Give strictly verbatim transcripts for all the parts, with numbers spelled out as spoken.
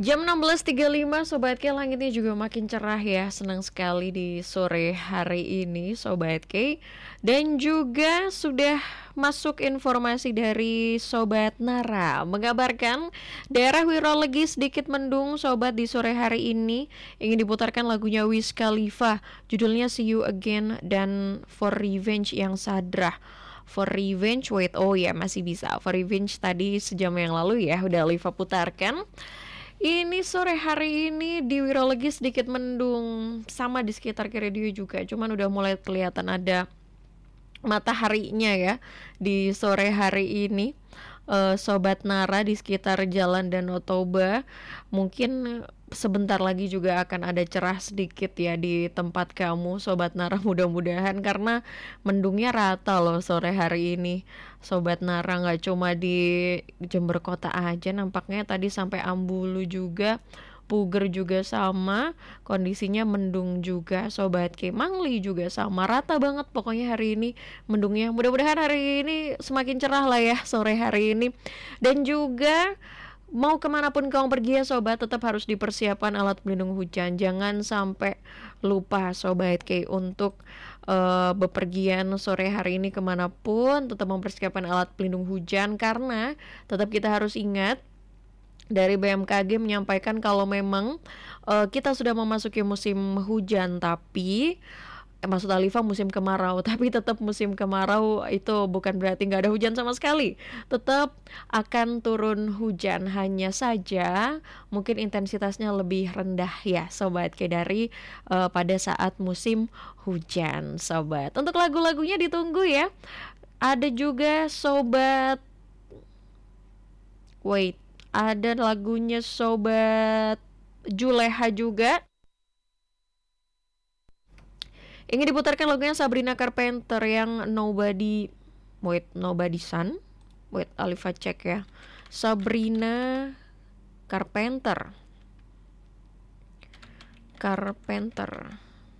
Jam enam belas tiga puluh lima Sobat K, langitnya juga makin cerah ya. Senang sekali di sore hari ini Sobat K. Dan juga sudah masuk informasi dari Sobat Nara mengabarkan daerah Wirolegi sedikit mendung Sobat di sore hari ini. Ingin diputarkan lagunya Wiz Khalifa, judulnya See You Again dan For Revenge yang Sadrah. For Revenge, wait, oh ya masih bisa. For Revenge tadi sejam yang lalu ya udah Liva putarkan. Ini sore hari ini di Wirolegi sedikit mendung, sama di sekitar Kiradio juga, cuman udah mulai kelihatan ada mataharinya ya di sore hari ini. Uh, Sobat Nara di sekitar Jalan Danau Toba, mungkin sebentar lagi juga akan ada cerah sedikit ya di tempat kamu Sobat Nara, mudah-mudahan, karena mendungnya rata loh sore hari ini Sobat Nara, nggak cuma di Jember Kota aja nampaknya, tadi sampai Ambulu juga, Puger juga sama, kondisinya mendung juga Sobat K. Mangli juga sama, rata banget pokoknya hari ini mendungnya. Mudah-mudahan hari ini semakin cerah lah ya sore hari ini. Dan juga mau kemanapun kamu pergi ya Sobat, tetap harus dipersiapkan alat pelindung hujan. Jangan sampai lupa Sobat K untuk uh, bepergian sore hari ini kemanapun, tetap mempersiapkan alat pelindung hujan, karena tetap kita harus ingat dari B M K G menyampaikan kalau memang uh, kita sudah memasuki musim hujan, tapi eh, maksud Alifa musim kemarau, tapi tetap musim kemarau itu bukan berarti nggak ada hujan sama sekali. Tetap akan turun hujan, hanya saja mungkin intensitasnya lebih rendah ya Sobat, kayak dari uh, pada saat musim hujan Sobat. Untuk lagu-lagunya ditunggu ya. Ada juga Sobat, wait, ada lagunya Sobat Juleha juga. Ingin diputarkan lagunya Sabrina Carpenter yang Nobody, wait, Nobody Sun. Wait, Alifa cek ya. Sabrina Carpenter. Carpenter.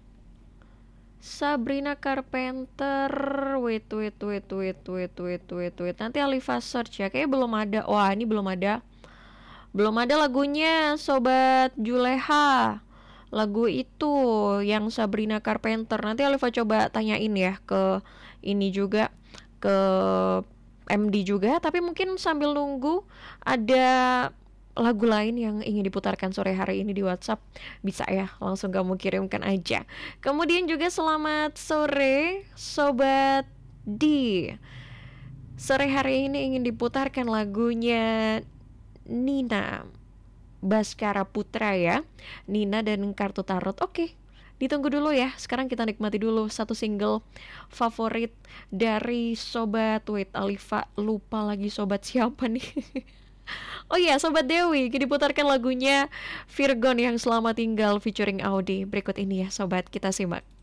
Sabrina Carpenter. Wait, wait, wait, wait, wait, wait, wait, wait. Nanti Alifa search ya. Kayaknya belum ada. Wah, ini belum ada. Belum ada lagunya Sobat Juleha. Lagu itu yang Sabrina Carpenter. Nanti Alifa coba tanyain ya ke ini juga, ke M D juga. Tapi mungkin sambil nunggu ada lagu lain yang ingin diputarkan sore hari ini di WhatsApp, bisa ya langsung kamu kirimkan aja. Kemudian juga selamat sore Sobat D. Sore hari ini ingin diputarkan lagunya Nina Baskara Putra ya, Nina dan Kartu Tarot. Oke, ditunggu dulu ya. Sekarang kita nikmati dulu satu single favorit dari Sobat, wait, Alifa lupa lagi Sobat siapa nih. Oh iya, Sobat Dewi, diputarkan lagunya Virgon yang Selamat Tinggal featuring Audi. Berikut ini ya Sobat, kita simak.